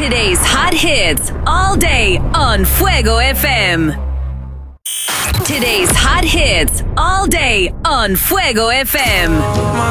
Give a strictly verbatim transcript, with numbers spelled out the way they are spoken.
Today's hot hits all day on Fuego F M. Today's hot hits all day on Fuego F M. My